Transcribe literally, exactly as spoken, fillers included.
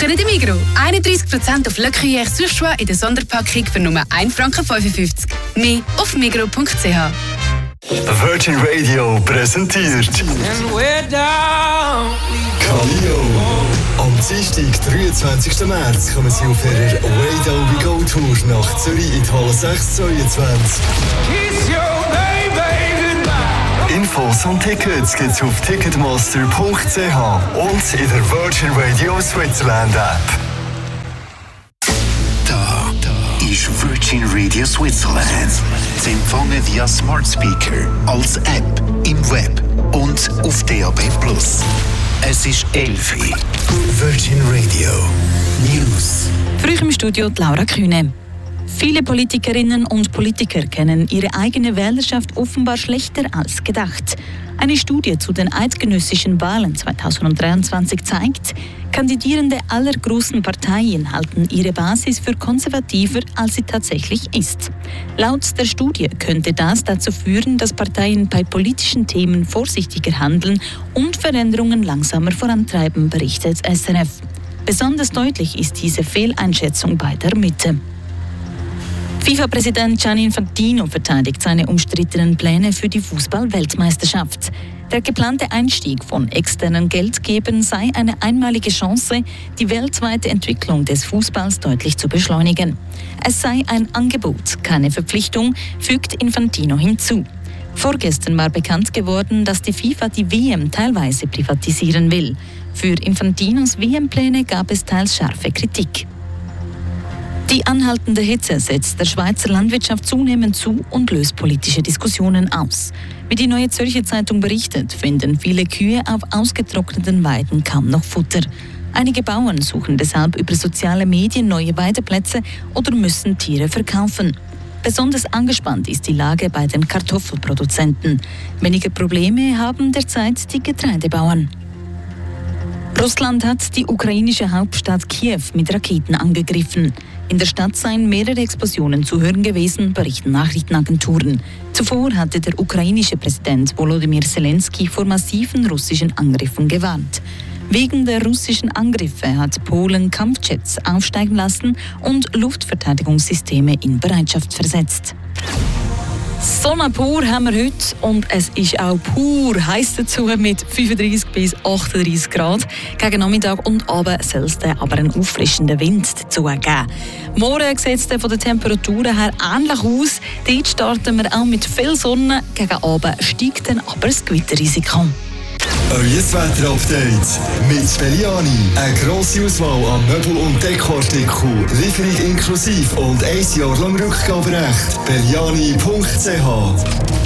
Woche in Migros. einunddreißig Prozent auf Le Gruyère Surchoix in der Sonderpackung für nur ein Franken fünfundfünfzig. Mehr auf migros punkt c h. Virgin Radio präsentiert Kalio. Am Dienstag, dreiundzwanzigsten März, kommen sie auf ihrer Way Down We Go Tour nach Zürich in die Halle sechs zweiundzwanzig. Infos und Tickets gibt's auf ticketmaster punkt c h und in der Virgin Radio Switzerland App. Da, da ist Virgin Radio Switzerland. Sie empfangen via Smart Speaker, als App, im Web und auf D A B plus. Es ist elf Uhr. Virgin Radio News. Früh im Studio die Laura Kühne. Viele Politikerinnen und Politiker kennen ihre eigene Wählerschaft offenbar schlechter als gedacht. Eine Studie zu den eidgenössischen Wahlen zweitausenddreiundzwanzig zeigt, Kandidierende aller großen Parteien halten ihre Basis für konservativer, als sie tatsächlich ist. Laut der Studie könnte das dazu führen, dass Parteien bei politischen Themen vorsichtiger handeln und Veränderungen langsamer vorantreiben, berichtet S R F. Besonders deutlich ist diese Fehleinschätzung bei der Mitte. FIFA-Präsident Gianni Infantino verteidigt seine umstrittenen Pläne für die Fußball-Weltmeisterschaft. Der geplante Einstieg von externen Geldgebern sei eine einmalige Chance, die weltweite Entwicklung des Fußballs deutlich zu beschleunigen. Es sei ein Angebot, keine Verpflichtung, fügt Infantino hinzu. Vorgestern war bekannt geworden, dass die FIFA die W M teilweise privatisieren will. Für Infantinos W M-Pläne gab es teils scharfe Kritik. Die anhaltende Hitze setzt der Schweizer Landwirtschaft zunehmend zu und löst politische Diskussionen aus. Wie die Neue Zürcher Zeitung berichtet, finden viele Kühe auf ausgetrockneten Weiden kaum noch Futter. Einige Bauern suchen deshalb über soziale Medien neue Weideplätze oder müssen Tiere verkaufen. Besonders angespannt ist die Lage bei den Kartoffelproduzenten. Weniger Probleme haben derzeit die Getreidebauern. Russland hat die ukrainische Hauptstadt Kiew mit Raketen angegriffen. In der Stadt seien mehrere Explosionen zu hören gewesen, berichten Nachrichtenagenturen. Zuvor hatte der ukrainische Präsident Volodymyr Zelensky vor massiven russischen Angriffen gewarnt. Wegen der russischen Angriffe hat Polen Kampfjets aufsteigen lassen und Luftverteidigungssysteme in Bereitschaft versetzt. Sonne pur haben wir heute und es ist auch pur heiß dazu mit fünfunddreißig bis achtunddreißig Grad. Gegen Nachmittag und Abend soll es dann aber einen auffrischenden Wind dazu geben. Morgen sieht es von den Temperaturen her ähnlich aus. Dort starten wir auch mit viel Sonne. Gegen Abend steigt dann aber das Gewitterrisiko. Euer Wetter-Update mit Belliani. Eine grosse Auswahl an Möbel- und Dekoartikeln. Lieferung inklusive und ein Jahr lang Rückgaberecht. belliani punkt c h